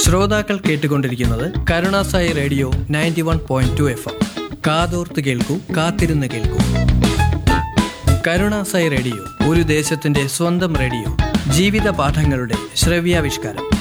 ശ്രോതാക്കൾ കേട്ടുകൊണ്ടിരിക്കുന്നത് Karunasai radio 91.2 FM. കാതോർത്ത് കേൾക്കൂ, കാത്തിരുന്ന് കേൾക്കൂ. കരുണാസായി റേഡിയോ, ഒരു ദേശത്തിന്റെ സ്വന്തം റേഡിയോ. ജീവിത പാഠങ്ങളുടെ ശ്രവ്യാവിഷ്കാരം.